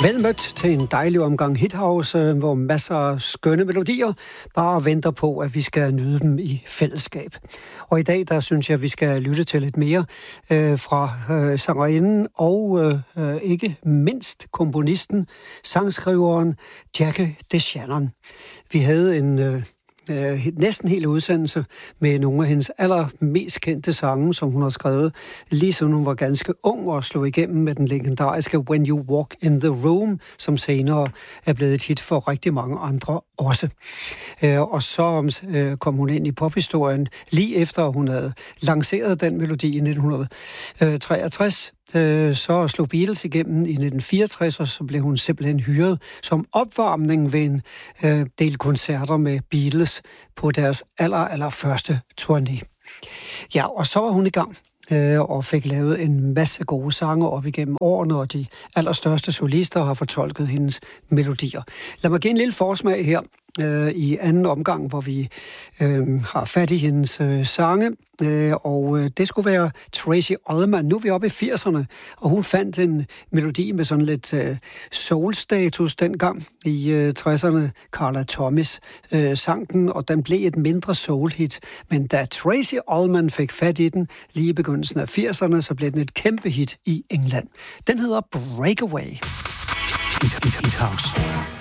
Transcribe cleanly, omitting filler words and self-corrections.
Vel mødt til en dejlig omgang Hithouse, hvor masser af skønne melodier bare venter på, at vi skal nyde dem i fællesskab. Og i dag, der synes jeg, at vi skal lytte til lidt mere fra sangerinden og ikke mindst komponisten, sangskriveren Jackie DeShannon. Vi havde en næsten hele udsendelse med nogle af hendes allermest kendte sange, som hun har skrevet, lige siden hun var ganske ung og slog igennem med den legendariske When You Walk in the Room, som senere er blevet et hit for rigtig mange andre også. Og så kom hun ind i pophistorien lige efter hun havde lanceret den melodi i 1963. Så slog Beatles igennem i 1964, og så blev hun simpelthen hyret som opvarmning ved en del koncerter med Beatles på deres allerførste turné. Ja, og så var hun i gang og fik lavet en masse gode sange op igennem årene, og de allerstørste solister har fortolket hendes melodier. Lad mig give en lille forsmag her i anden omgang, hvor vi har fat i hendes sange, og det skulle være Tracey Ullman. Nu er vi oppe i 80'erne, og hun fandt en melodi med sådan lidt soul-status dengang i 60'erne. Carla Thomas sang den, og den blev et mindre soul-hit. Men da Tracey Ullman fik fat i den lige i begyndelsen af 80'erne, så blev den et kæmpe hit i England. Den hedder Breakaway. Hithouse.